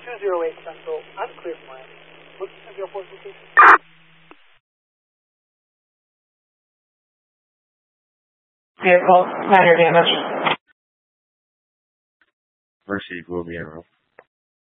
208 Central, I'm clear for Miami. What's the airport location? Vehicle, minor damage. Mercy will be in room.